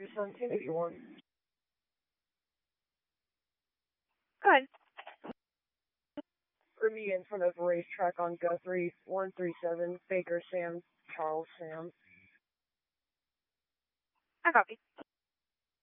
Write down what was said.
1781. Go ahead. For me in front of a racetrack on Guthrie, 137, Baker Sam, Charles Sam. I copy.